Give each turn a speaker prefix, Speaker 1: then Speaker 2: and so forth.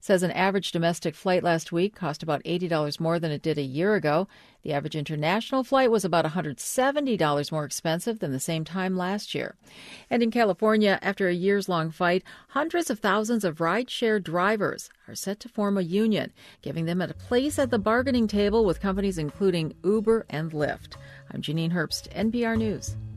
Speaker 1: says an average domestic flight last week cost about $80 more than it did a year ago. The average international flight was about $170 more expensive than the same time last year. And in California, after a years-long fight, hundreds of thousands of rideshare drivers are set to form a union, giving them a place at the bargaining table with companies including Uber and Lyft. I'm Janine Herbst, NPR News.